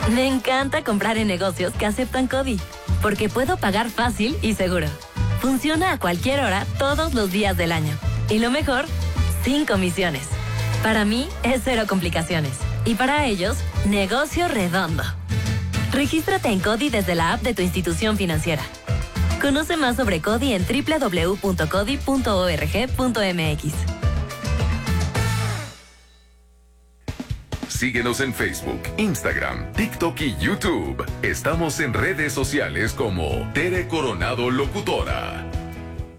Me encanta comprar en negocios que aceptan CODI, porque puedo pagar fácil y seguro. Funciona a cualquier hora, todos los días del año. Y lo mejor, sin comisiones. Para mí, es cero complicaciones. Y para ellos, negocio redondo. Regístrate en CODI desde la app de tu institución financiera. Conoce más sobre CODI en www.codi.org.mx. Síguenos en Facebook, Instagram, TikTok y YouTube. Estamos en redes sociales como Tere Coronado Locutora.